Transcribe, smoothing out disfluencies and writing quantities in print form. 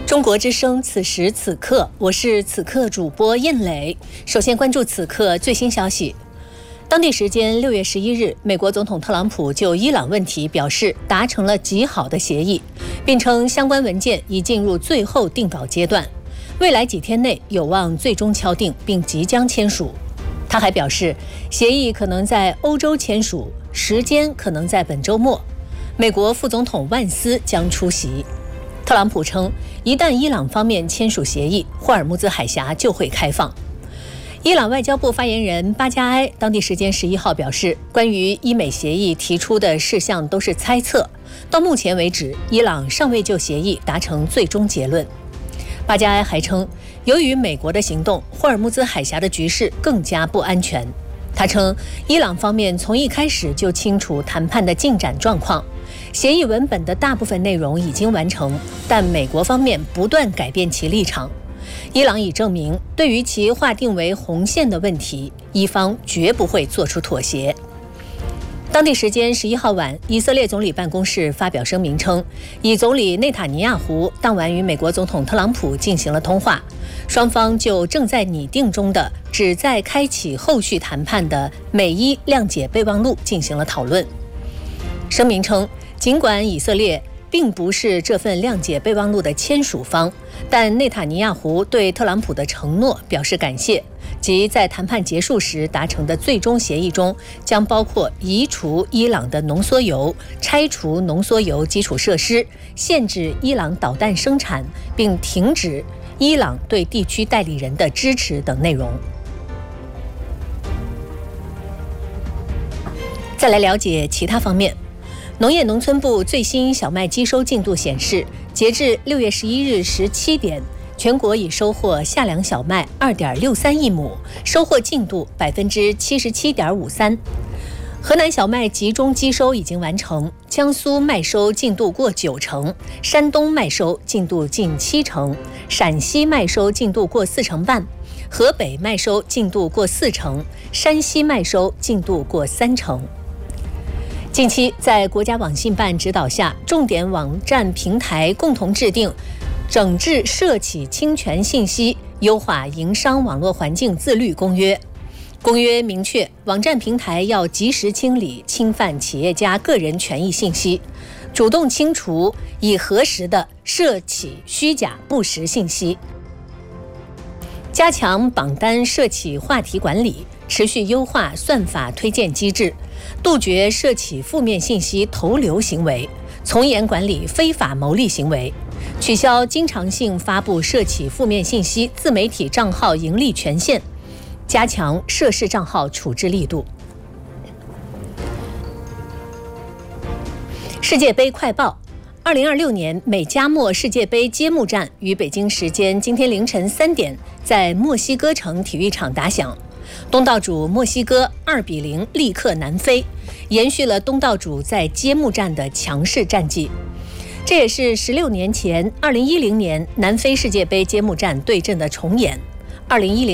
中国之声，此时此刻，我是此刻主播燕磊。首先关注此刻最新消息。当地时间6月11日，美国总统特朗普就伊朗问题表示达成了极好的协议，并称相关文件已进入最后定稿阶段，未来几天内有望最终敲定并即将签署。他还表示，协议可能在欧洲签署，时间可能在本周末。美国副总统万斯将出席。特朗普称，一旦伊朗方面签署协议，霍尔木兹海峡就会开放。伊朗外交部发言人巴加埃当地时间11号表示，关于伊美协议提出的事项都是猜测，到目前为止，伊朗尚未就协议达成最终结论。巴加埃还称，由于美国的行动，霍尔木兹海峡的局势更加不安全。他称，伊朗方面从一开始就清楚谈判的进展状况，协议文本的大部分内容已经完成，但美国方面不断改变其立场。伊朗已证明，对于其划定为红线的问题，伊方绝不会做出妥协。当地时间11号晚，以色列总理办公室发表声明称，以总理内塔尼亚胡当晚与美国总统特朗普进行了通话，双方就正在拟定中的旨在开启后续谈判的美伊谅解备忘录进行了讨论。声明称，尽管以色列并不是这份谅解备忘录的签署方，但内塔尼亚胡对特朗普的承诺表示感谢，即在谈判结束时达成的最终协议中将包括移除伊朗的浓缩铀、拆除浓缩铀基础设施、限制伊朗导弹生产，并停止伊朗对地区代理人的支持等内容。再来了解其他方面。农业农村部最新小麦机收进度显示，截至6月11日17点，全国已收获夏粮小麦2.63亿亩，收获进度77.53%。河南小麦集中机收已经完成，江苏麦收进度过90%，山东麦收进度近70%，陕西麦收进度过4成半，河北麦收进度过4成，山西麦收进度过3成。近期，在国家网信办指导下，重点网站平台共同制定整治涉企侵权信息、优化营商网络环境自律公约。公约明确，网站平台要及时清理侵犯企业家个人权益信息，主动清除已核实的涉企虚假不实信息，加强榜单涉企话题管理，持续优化算法推荐机制，杜绝涉企负面信息投流行为，从严管理非法牟利行为，取消经常性发布涉企负面信息自媒体账号盈利权限，加强涉事账号处置力度。世界杯快报：2026年美加墨世界杯揭幕战于北京时间今天凌晨3点在墨西哥城体育场打响。东道主墨西哥2-0力克南非，延续了东道主在揭幕战的强势战绩。这也是16年前2010年南非世界杯揭幕战对阵的重演。2010